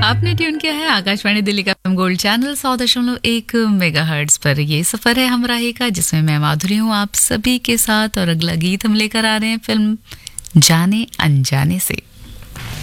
आपने ट्यून किया है आकाशवाणी दिल्ली का गोल्ड चैनल 100.1 मेगाहर्ट्ज पर। ये सफर है हमराही का, जिसमें मैं माधुरी हूँ आप सभी के साथ। और अगला गीत हम लेकर आ रहे हैं फिल्म जाने अनजाने से।